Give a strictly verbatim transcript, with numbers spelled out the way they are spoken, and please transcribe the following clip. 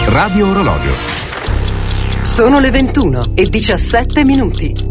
Radio Orologio. Sono le ventuno e diciassette minuti.